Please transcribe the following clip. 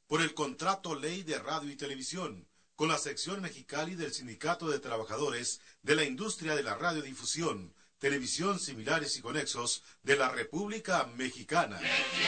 por el contrato ley de radio y televisión, con la sección Mexicali del Sindicato de Trabajadores de la Industria de la Radiodifusión, Televisión Similares y Conexos de la República Mexicana.